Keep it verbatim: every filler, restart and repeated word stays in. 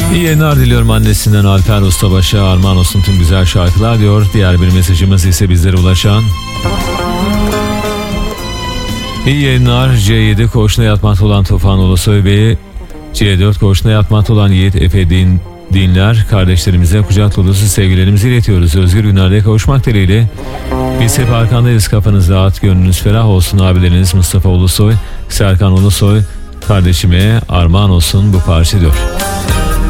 İyi yayınlar diliyorum annesinden Alper Ustabaş'a armağan olsun tüm güzel şarkılar diyor. Diğer bir mesajımız ise bizlere ulaşan. İyi yayınlar. C yedi koğuşuna yatmakta olan Tufan Ulusoy Bey'i, C dört koğuşuna yatmakta olan Yiğit Efe Din, Dinler kardeşlerimize kucak dolusu sevgilerimizi iletiyoruz. Özgür günlerde kavuşmak dileğiyle. Biz hep arkandayız, kafanız rahat, gönlünüz ferah olsun abileriniz Mustafa Ulusoy, Serkan Ulusoy kardeşime armağan olsun bu parça diyor.